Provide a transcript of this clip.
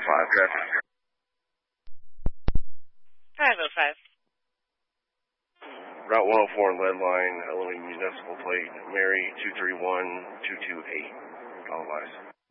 traffic. 505. Route 104 lead line, Illinois municipal plate, Mary 231228. All lies.